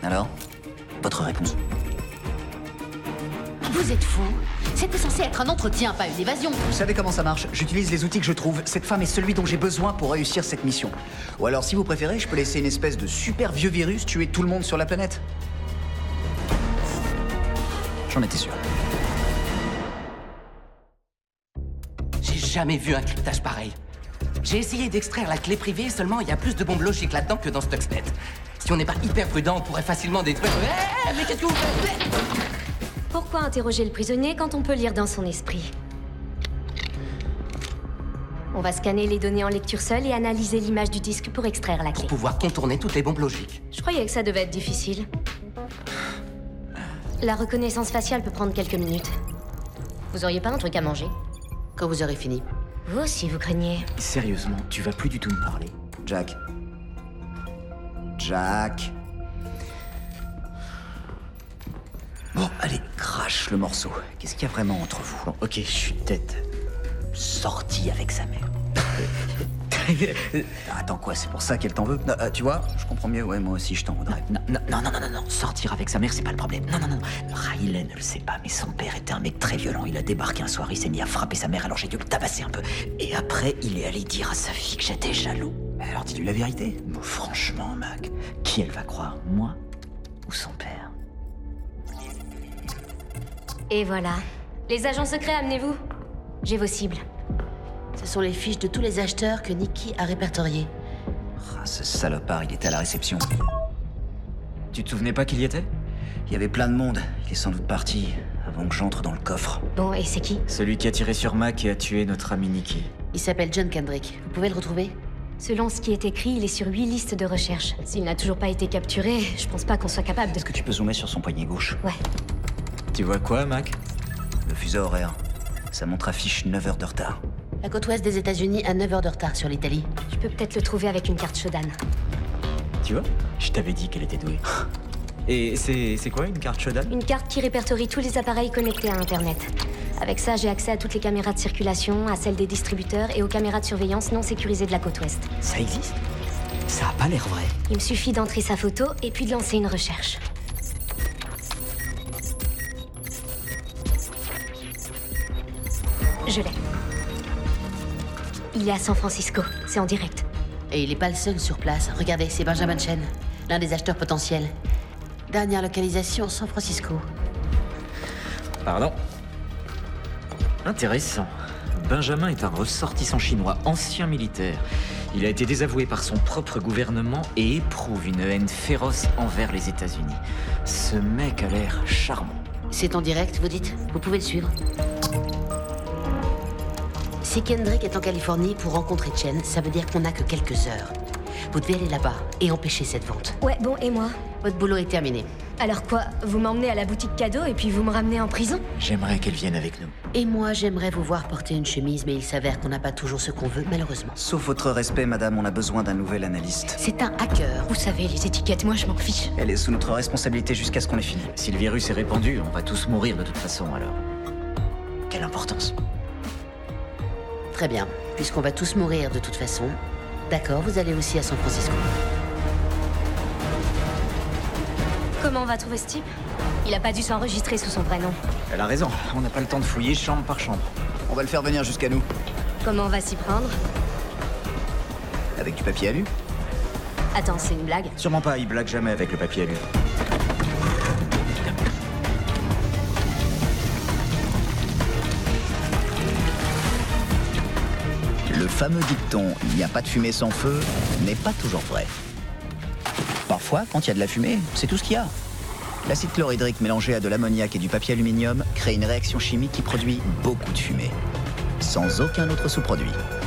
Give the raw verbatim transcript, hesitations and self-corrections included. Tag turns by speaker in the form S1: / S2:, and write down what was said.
S1: Alors, votre réponse?
S2: Vous êtes fou? C'était censé être un entretien, pas une évasion.
S1: Vous savez comment ça marche? J'utilise les outils que je trouve. Cette femme est celui dont j'ai besoin pour réussir cette mission. Ou alors, si vous préférez, je peux laisser une espèce de super vieux virus tuer tout le monde sur la planète. J'en étais sûr.
S3: J'ai jamais vu un cryptage pareil. J'ai essayé d'extraire la clé privée, seulement il y a plus de bombes logiques là-dedans que dans Stuxnet. Si on n'est pas hyper prudent, on pourrait facilement détruire... Eh, mais qu'est-ce que vous faites?
S4: Pourquoi interroger le prisonnier quand on peut lire dans son esprit? On va scanner les données en lecture seule et analyser l'image du disque pour extraire la clé.
S3: Pour pouvoir contourner toutes les bombes logiques.
S4: Je croyais que ça devait être difficile. La reconnaissance faciale peut prendre quelques minutes. Vous auriez pas un truc à manger?
S2: Quand vous aurez fini.
S4: Vous aussi, vous craignez.
S1: Sérieusement, tu vas plus du tout me parler. Jack. Jack. Bon, allez, crache le morceau. Qu'est-ce qu'il y a vraiment entre vous? Bon, ok, je suis tête. Sorti avec sa mère. Attends, quoi, c'est pour ça qu'elle t'en veut? Non, euh, tu vois, je comprends mieux, ouais, moi aussi je t'en voudrais.
S5: Non, non, non, non, non, non, non, sortir avec sa mère, c'est pas le problème. Non, non, non, Riley ne le sait pas, mais son père était un mec très violent. Il a débarqué un soir, il s'est mis à frapper sa mère, alors j'ai dû le tabasser un peu. Et après, il est allé dire à sa fille que j'étais jaloux.
S1: Alors dis-lui la vérité.
S5: Bon, franchement, Mac, qui elle va croire, moi ou son père?
S4: Et voilà. Les agents secrets, amenez-vous. J'ai vos cibles.
S2: Ce sont les fiches de tous les acheteurs que Nikki a répertoriées.
S1: Ah, ce salopard, il était à la réception.
S5: Tu te souvenais pas qu'il y était?
S1: Il y avait plein de monde. Il est sans doute parti avant que j'entre dans le coffre.
S4: Bon, et c'est qui?
S5: Celui qui a tiré sur Mac et a tué notre ami Nikki.
S2: Il s'appelle John Kendrick. Vous pouvez le retrouver?
S4: Selon ce qui est écrit, il est sur huit listes de recherche. S'il n'a toujours pas été capturé, je pense pas qu'on soit capable de...
S1: Est-ce que tu peux zoomer sur son poignet gauche?
S4: Ouais.
S5: Tu vois quoi, Mac?
S1: Le fuseau horaire. Sa montre affiche neuf heures de retard.
S2: La côte ouest des États-Unis a neuf heures de retard sur l'Italie.
S4: Je peux peut-être le trouver avec une carte Shodan.
S5: Tu vois? Je t'avais dit qu'elle était douée. Et c'est c'est quoi une carte Shodan?
S4: Une carte qui répertorie tous les appareils connectés à Internet. Avec ça, j'ai accès à toutes les caméras de circulation, à celles des distributeurs et aux caméras de surveillance non sécurisées de la côte ouest.
S5: Ça existe? Ça a pas l'air vrai.
S4: Il me suffit d'entrer sa photo et puis de lancer une recherche. Je l'ai. Il est à San Francisco, c'est en direct.
S2: Et il est pas le seul sur place. Regardez, c'est Benjamin Chen, l'un des acheteurs potentiels. Dernière localisation, San Francisco.
S5: Pardon? Intéressant. Benjamin est un ressortissant chinois, ancien militaire. Il a été désavoué par son propre gouvernement et éprouve une haine féroce envers les États-Unis. Ce mec a l'air charmant.
S2: C'est en direct, vous dites? Vous pouvez le suivre. Si Kendrick est en Californie pour rencontrer Chen, ça veut dire qu'on n'a que quelques heures. Vous devez aller là-bas et empêcher cette vente.
S4: Ouais, bon, et moi?
S2: Votre boulot est terminé.
S4: Alors quoi? Vous m'emmenez à la boutique cadeau et puis vous me ramenez en prison?
S5: J'aimerais qu'elle vienne avec nous.
S2: Et moi, j'aimerais vous voir porter une chemise, mais il s'avère qu'on n'a pas toujours ce qu'on veut, malheureusement.
S1: Sauf votre respect, madame, on a besoin d'un nouvel analyste.
S2: C'est un hacker.
S4: Vous savez, les étiquettes, moi je m'en fiche.
S1: Elle est sous notre responsabilité jusqu'à ce qu'on ait fini.
S5: Si le virus est répandu, on va tous mourir de toute façon, alors. Quelle importance?
S2: Très bien. Puisqu'on va tous mourir de toute façon, d'accord, vous allez aussi à San Francisco.
S4: Comment on va trouver ce type? Il a pas dû s'enregistrer sous son vrai nom.
S5: Elle a raison, on n'a pas le temps de fouiller chambre par chambre.
S1: On va le faire venir jusqu'à nous.
S4: Comment on va s'y prendre?
S1: Avec du papier alu?
S4: Attends, c'est une blague?
S5: Sûrement pas, il blague jamais avec le papier alu.
S1: Le fameux dicton « il n'y a pas de fumée sans feu » n'est pas toujours vrai. Parfois, quand il y a de la fumée, c'est tout ce qu'il y a. L'acide chlorhydrique mélangé à de l'ammoniac et du papier aluminium crée une réaction chimique qui produit beaucoup de fumée, sans aucun autre sous-produit.